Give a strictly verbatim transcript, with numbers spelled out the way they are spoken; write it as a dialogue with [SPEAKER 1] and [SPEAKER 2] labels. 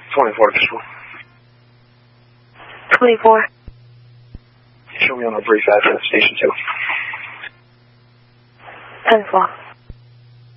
[SPEAKER 1] twenty-four to school.
[SPEAKER 2] twenty-four.
[SPEAKER 1] Show me on a brief address, station two.
[SPEAKER 2] ten o'clock.